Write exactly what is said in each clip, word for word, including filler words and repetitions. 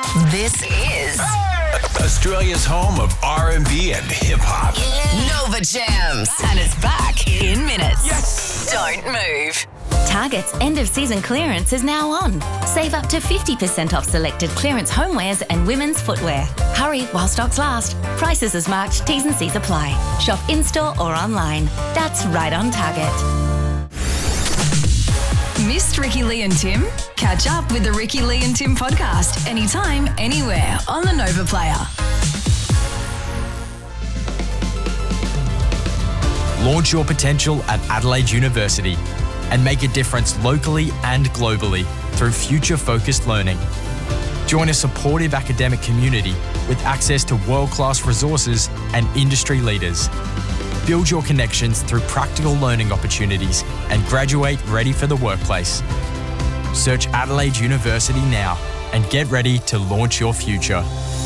This is Australia's home of R and B and hip-hop. Nova Jams. And it's back in minutes. Yes! Don't move. Target's end-of-season clearance is now on. Save up to fifty percent off selected clearance homewares and women's footwear. Hurry while stocks last. Prices as marked, T's and C's apply. Shop in-store or online. That's right on Target. Missed Ricky Lee and Tim? Catch up with the Ricky Lee and Tim podcast anytime, anywhere on the Nova Player. Launch your potential at Adelaide University and make a difference locally and globally through future-focused learning. Join a supportive academic community with access to world-class resources and industry leaders. Build your connections through practical learning opportunities and graduate ready for the workplace. Search Adelaide University now and get ready to launch your future.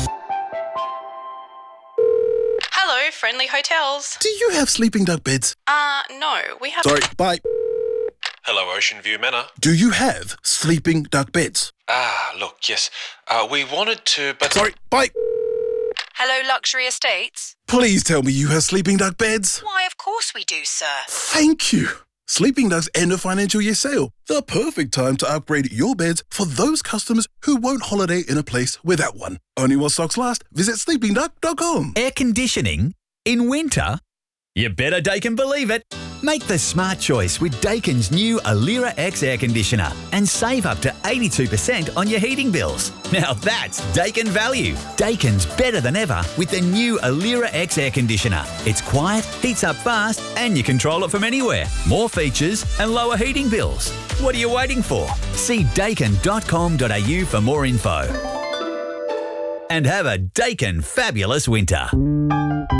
Hello, Friendly Hotels. Do you have sleeping duck beds? Uh, no, we have... Sorry, bye. Hello, Ocean View Manor. Do you have sleeping duck beds? Ah, look, yes. Uh, we wanted to, but... Sorry, bye. Hello, Luxury Estates. Please tell me you have sleeping duck beds. Why, of course we do, sir. Thank you. Sleeping Duck's end of financial year sale. The perfect time to upgrade your beds for those customers who won't holiday in a place without one. Only while stocks last. Visit sleeping duck dot com. Air conditioning in winter? You better Daikin believe it. Make the smart choice with Daikin's new Alira X air conditioner and save up to eighty-two percent on your heating bills. Now that's Daikin value. Daikin's better than ever with the new Alira X air conditioner. It's quiet, heats up fast, and you control it from anywhere. More features and lower heating bills. What are you waiting for? See daikin dot com dot a u for more info. And have a Daikin fabulous winter.